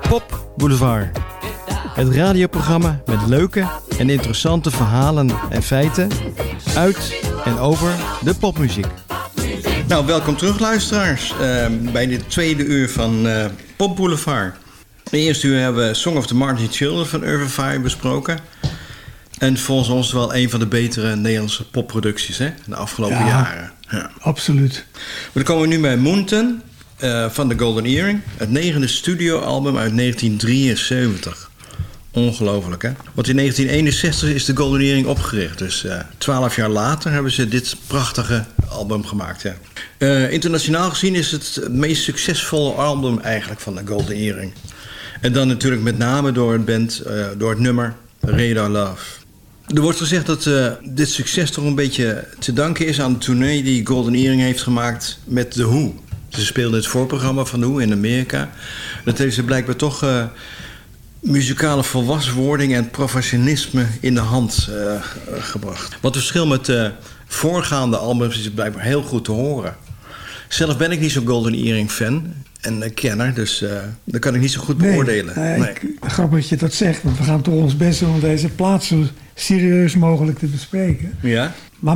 Pop Boulevard. Het radioprogramma met leuke en interessante verhalen en feiten uit en over de popmuziek. Nou, welkom terug luisteraars bij dit tweede uur van Pop Boulevard. In de eerste uur hebben we Song of the Marching Children van Irving Fire besproken. En volgens ons wel een van de betere Nederlandse popproducties de afgelopen jaren. Ja, absoluut. Maar dan komen we nu bij Mountain van The Golden Earring. Het 9e studioalbum uit 1973. Ongelooflijk, hè? Want in 1961 is The Golden Earring opgericht. Dus 12 jaar later hebben ze dit prachtige album gemaakt. Ja. Internationaal gezien is het meest succesvolle album eigenlijk van The Golden Earring. En dan natuurlijk met name door het nummer Radar Love. Er wordt gezegd dat dit succes toch een beetje te danken is aan de tournee die Golden Earring heeft gemaakt met The Who. Ze speelden het voorprogramma van The Who in Amerika. Dat heeft ze blijkbaar toch muzikale volwassenwording en professionalisme in de hand gebracht. Wat het verschil met de voorgaande albums is blijkbaar heel goed te horen. Zelf ben ik niet zo'n Golden Earring fan en kenner, dus dat kan ik niet zo goed beoordelen. Nee. Grappig dat je dat zegt, want we gaan toch ons best doen om deze plaats zo serieus mogelijk te bespreken. Ja? Maar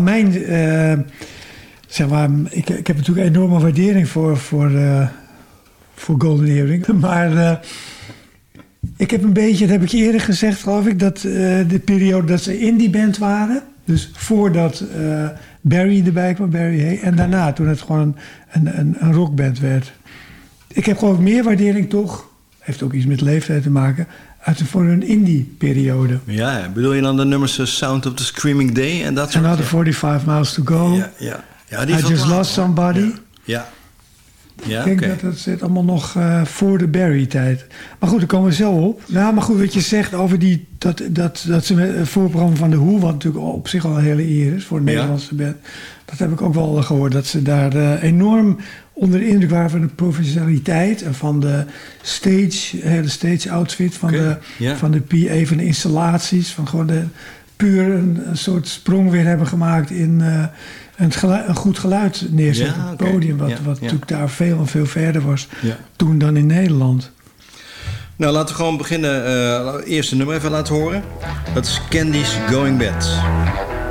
ik heb natuurlijk een enorme waardering voor Golden Earring. Maar ik heb een beetje, dat heb ik eerder gezegd geloof ik, dat de periode dat ze indie band waren, dus voordat Barry erbij kwam, Barry Hay, en daarna toen het gewoon een rockband werd. Ik heb geloof ik meer waardering toch, heeft ook iets met leeftijd te maken, voor een indie-periode. Ja, bedoel je dan de nummers Sound of the Screaming Day en dat soort? Another 45 Miles to Go. Ja, die I Just Lost Somebody. Ja, ik denk dat zit allemaal nog voor de Barry-tijd. Maar goed, daar komen we zo op. Nou, maar goed, wat je zegt over dat ze met het voorprogramma van The Who, wat natuurlijk op zich al een hele eer is voor een Nederlandse band. Dat heb ik ook wel gehoord, dat ze daar enorm onder de indruk waren van de professionaliteit en van de hele stage outfit, van de PA, van de installaties, van gewoon puur een soort sprong weer hebben gemaakt in een goed geluid neerzetten op het podium, wat natuurlijk daar veel en veel verder was toen dan in Nederland. Nou, laten we gewoon beginnen. Eerste nummer even laten horen. Dat is Candy's Going Bad.